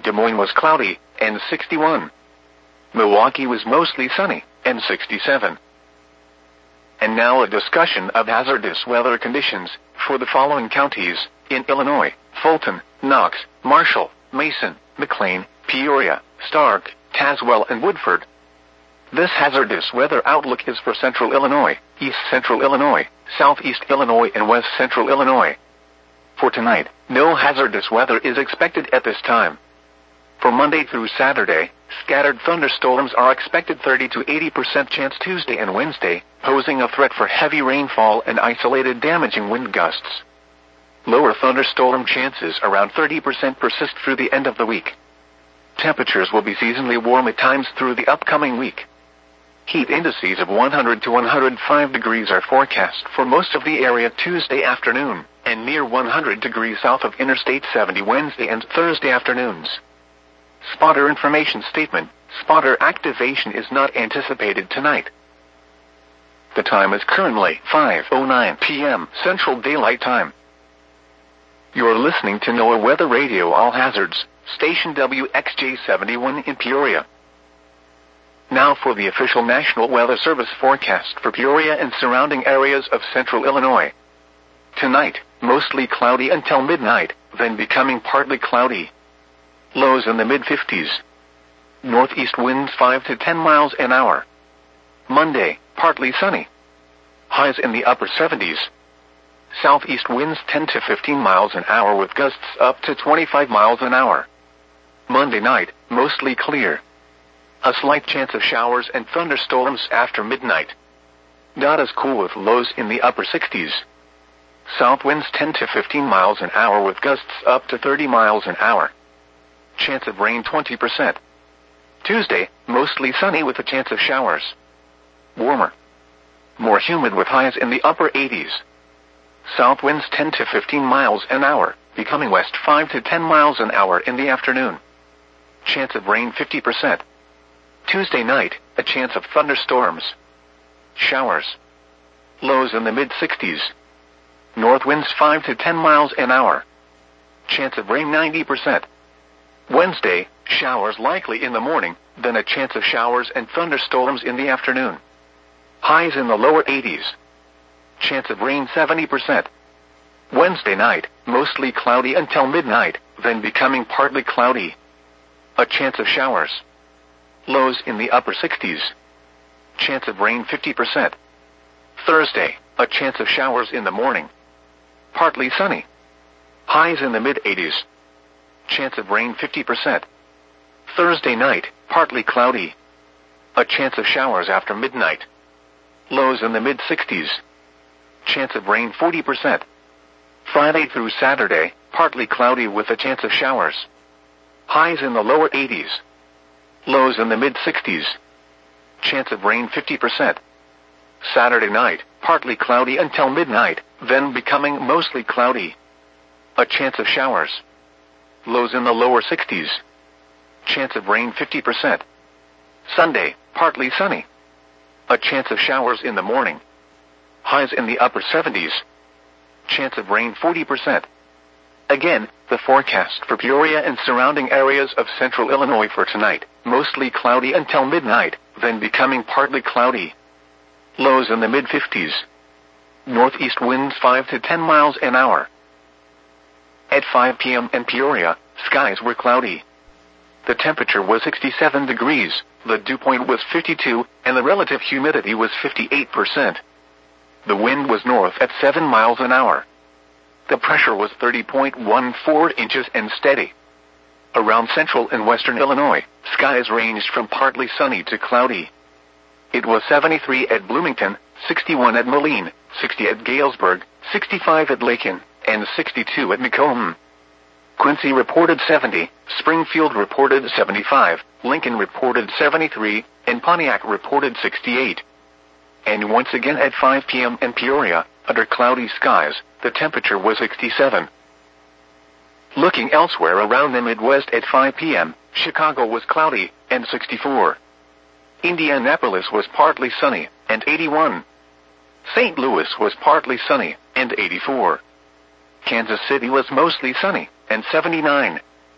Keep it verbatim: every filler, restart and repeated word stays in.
Des Moines was cloudy, and sixty-one. Milwaukee was mostly sunny, and sixty-seven. And now a discussion of hazardous weather conditions for the following counties in Illinois: Fulton, Knox, Marshall, Mason, McLean, Peoria, Stark, Tazewell, and Woodford. This hazardous weather outlook is for Central Illinois, East Central Illinois, Southeast Illinois, and West Central Illinois. For tonight, no hazardous weather is expected at this time. For Monday through Saturday, scattered thunderstorms are expected, thirty to eighty percent chance Tuesday and Wednesday, posing a threat for heavy rainfall and isolated damaging wind gusts. Lower thunderstorm chances around thirty percent persist through the end of the week. Temperatures will be seasonally warm at times through the upcoming week. Heat indices of one hundred to one hundred five degrees are forecast for most of the area Tuesday afternoon, and near one hundred degrees south of Interstate seventy Wednesday and Thursday afternoons. Spotter information statement: spotter activation is not anticipated tonight. The time is currently five oh nine p m Central Daylight Time. You're listening to NOAA Weather Radio All Hazards, station W X J seventy-one in Peoria. Now for the official National Weather Service forecast for Peoria and surrounding areas of Central Illinois. Tonight, mostly cloudy until midnight, then becoming partly cloudy. Lows in the mid fifties. Northeast winds five to ten miles an hour. Monday, partly sunny. Highs in the upper seventies. Southeast winds ten to fifteen miles an hour with gusts up to twenty-five miles an hour. Monday night, mostly clear. A slight chance of showers and thunderstorms after midnight. Not as cool with lows in the upper sixties. South winds ten to fifteen miles an hour with gusts up to thirty miles an hour. Chance of rain twenty percent. Tuesday, mostly sunny with a chance of showers. Warmer. More humid with highs in the upper eighties. South winds ten to fifteen miles an hour, becoming west five to ten miles an hour in the afternoon. Chance of rain fifty percent. Tuesday night, a chance of thunderstorms. Showers. Lows in the mid sixties. North winds five to ten miles an hour. Chance of rain ninety percent. Wednesday, showers likely in the morning, then a chance of showers and thunderstorms in the afternoon. Highs in the lower eighties. Chance of rain seventy percent. Wednesday night, mostly cloudy until midnight, then becoming partly cloudy. A chance of showers. Lows in the upper sixties. Chance of rain fifty percent. Thursday, a chance of showers in the morning. Partly sunny. Highs in the mid eighties. Chance of rain fifty percent. Thursday night, partly cloudy. A chance of showers after midnight. Lows in the mid sixties. Chance of rain forty percent. Friday through Saturday, partly cloudy with a chance of showers. Highs in the lower eighties. Lows in the mid sixties. Chance of rain fifty percent. Saturday night, partly cloudy until midnight, then becoming mostly cloudy. A chance of showers. Lows in the lower sixties. Chance of rain fifty percent. Sunday, partly sunny. A chance of showers in the morning. Highs in the upper seventies. Chance of rain forty percent. Again, the forecast for Peoria and surrounding areas of Central Illinois for tonight: mostly cloudy until midnight, then becoming partly cloudy. Lows in the mid fifties. Northeast winds five to ten miles an hour. At five p m in Peoria, skies were cloudy. The temperature was sixty-seven degrees, the dew point was fifty-two, and the relative humidity was fifty-eight percent. The wind was north at seven miles an hour. The pressure was thirty point one four inches and steady. Around central and western Illinois, skies ranged from partly sunny to cloudy. It was seventy-three at Bloomington, sixty-one at Moline, sixty at Galesburg, sixty-five at Lakin, and sixty-two at Macomb. Quincy reported seventy, Springfield reported seventy-five, Lincoln reported seventy-three, and Pontiac reported sixty-eight. And once again at five p m in Peoria, under cloudy skies, the temperature was sixty-seven. Looking elsewhere around the Midwest at five p m, Chicago was cloudy, and sixty-four. Indianapolis was partly sunny, and eighty-one. Saint Louis was partly sunny, and eighty-four. Kansas City was mostly sunny, and seventy-nine.